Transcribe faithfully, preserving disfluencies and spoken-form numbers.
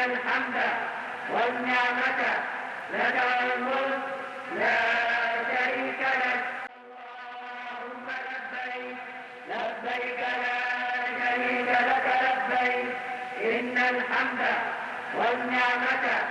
الحمد والنعمة لك والملك لا شريك لك. اللهم لبيك لبيك لا شريك لك لبيك إن الحمد والنعمة